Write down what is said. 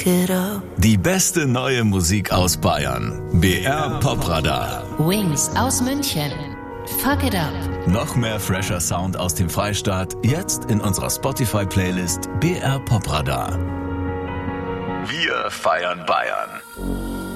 it up. Die beste neue Musik aus Bayern. BR Popradar. Wings aus München. Fuck it up. Noch mehr fresher Sound aus dem Freistaat, jetzt in unserer Spotify-Playlist BR Popradar. Wir feiern Bayern.